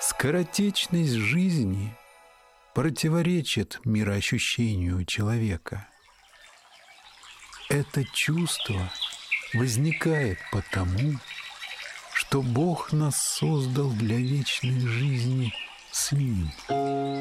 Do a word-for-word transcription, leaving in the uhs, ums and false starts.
Скоротечность жизни противоречит мироощущению человека. Это чувство возникает потому, что Бог нас создал для вечной жизни с Ним.